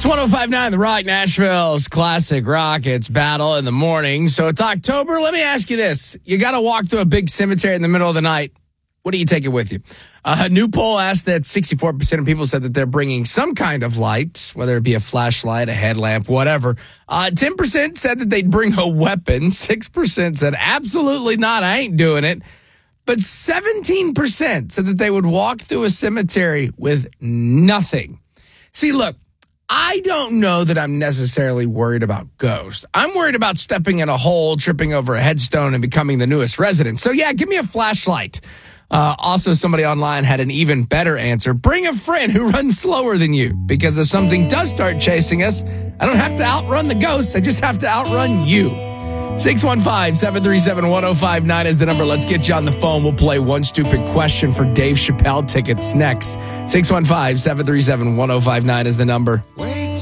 1059 The Rock, Nashville's classic rock. It's battle in the morning. So it's October. Let me ask you this. You got to walk through a big cemetery in the middle of the night. What do you take it with you? A new poll asked that 64% of people said that they're bringing some kind of light, whether it be a flashlight, a headlamp, whatever. 10% said that they'd bring a weapon. 6% said absolutely not, I ain't doing it. But 17% said that they would walk through a cemetery with nothing. See, look, I don't know that I'm necessarily worried about ghosts. I'm worried about stepping in a hole, tripping over a headstone, and becoming the newest resident. So, yeah, give me a flashlight. Also, somebody online had an even better answer. Bring a friend who runs slower than you, because if something does start chasing us, I don't have to outrun the ghosts. I just have to outrun you. 615-737-1059 is the number. Let's get you on the phone. We'll play One Stupid Question for Dave Chappelle tickets next. 615-737-1059 is the number.